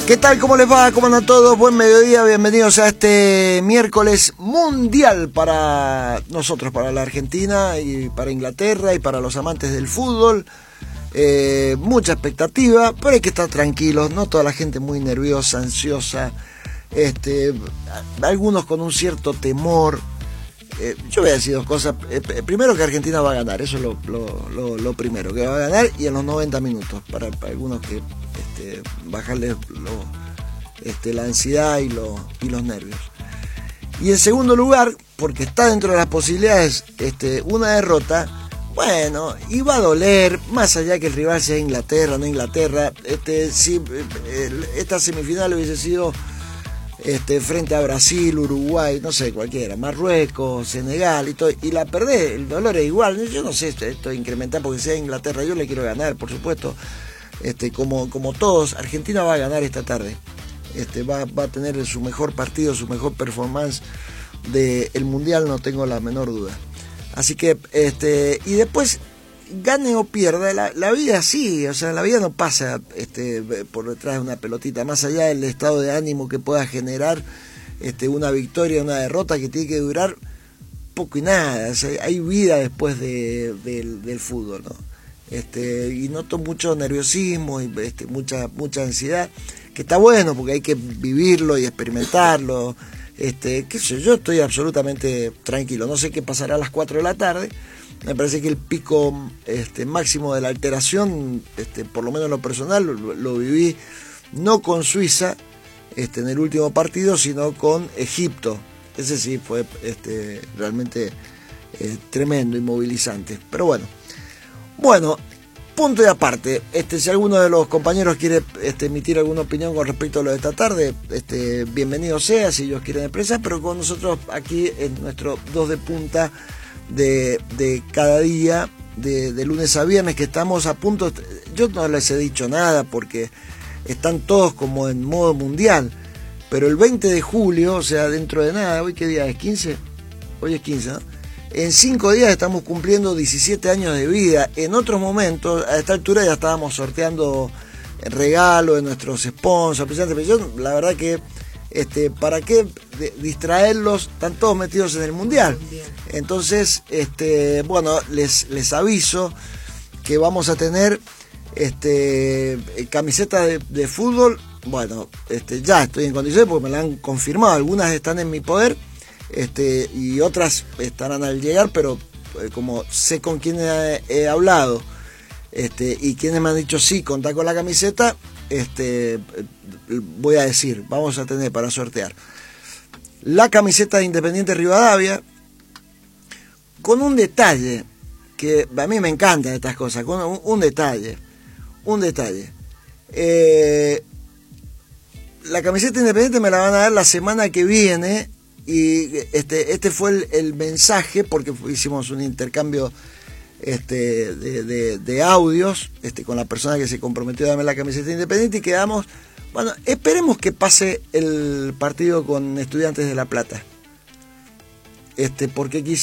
¿Qué tal? ¿Cómo les va? ¿Cómo andan todos? Buen mediodía, bienvenidos a este miércoles mundial para nosotros, para la Argentina y para Inglaterra y para los amantes del fútbol. Mucha expectativa, pero hay que estar tranquilos, no toda la gente muy nerviosa, ansiosa, algunos con un cierto temor. Yo voy a decir dos cosas. Primero, que Argentina va a ganar, eso es lo primero, que va a ganar, y en los 90 minutos, para algunos que bajarles la ansiedad y los nervios. Y en segundo lugar, porque está dentro de las posibilidades una derrota, bueno, y va a doler, más allá que el rival sea Inglaterra, no Inglaterra. Si esta semifinal hubiese sido frente a Brasil, Uruguay, no sé, cualquiera, Marruecos, Senegal y todo, y la perdés, el dolor es igual. Yo no sé esto incrementar porque sea Inglaterra, yo le quiero ganar, por supuesto, como todos. Argentina va a ganar esta tarde, va a tener su mejor partido, su mejor performance del Mundial, no tengo la menor duda. Así que, y después, gane o pierda, la vida así, o sea, la vida no pasa por detrás de una pelotita, más allá del estado de ánimo que pueda generar una victoria, una derrota que tiene que durar poco y nada. O sea, hay vida después del fútbol, ¿no? Y noto mucho nerviosismo y mucha ansiedad, que está bueno porque hay que vivirlo y experimentarlo. Qué sé yo, estoy absolutamente tranquilo. No sé qué pasará a las 4 de la tarde. Me parece que el pico máximo de la alteración, por lo menos en lo personal, lo viví no con Suiza en el último partido, sino con Egipto. Ese sí fue realmente tremendo y movilizante. Pero bueno, punto y aparte. Si alguno de los compañeros quiere emitir alguna opinión con respecto a lo de esta tarde, bienvenido sea, si ellos quieren expresar, pero con nosotros aquí en nuestro 2 de punta de cada día, de lunes a viernes, que estamos a punto. Yo no les he dicho nada porque están todos como en modo mundial, pero el 20 de julio, o sea, dentro de nada, ¿hoy qué día es? 15, hoy es 15, ¿no? En 5 días estamos cumpliendo 17 años de vida. En otros momentos, a esta altura ya estábamos sorteando regalos de nuestros sponsors, pero yo, la verdad que ¿para qué distraerlos? Están todos metidos en el mundial. Entonces, bueno, les aviso que vamos a tener camisetas de fútbol. Bueno, ya estoy en condiciones porque me la han confirmado. Algunas están en mi poder, y otras estarán al llegar, pero como sé con quién he hablado, y quienes me han dicho sí, contá con la camiseta, voy a decir, vamos a tener para sortear la camiseta de Independiente Rivadavia, con un detalle que a mí me encantan estas cosas, con un detalle. La camiseta Independiente me la van a dar la semana que viene, y este fue el mensaje, porque hicimos un intercambio de audios con la persona que se comprometió a darme la camiseta Independiente, y quedamos, bueno, esperemos que pase el partido con Estudiantes de La Plata, porque quizás